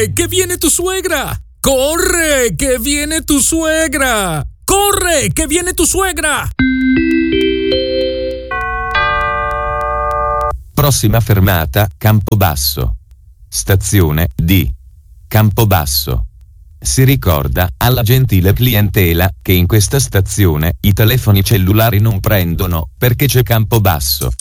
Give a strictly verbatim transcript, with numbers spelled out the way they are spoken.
Corre, che viene tu suegra! Corre, che viene tu suegra! Corre, che viene tu suegra! Prossima fermata, Campobasso. Stazione D. Campobasso. Si ricorda alla gentile clientela che in questa stazione i telefoni cellulari non prendono perché c'è Campobasso.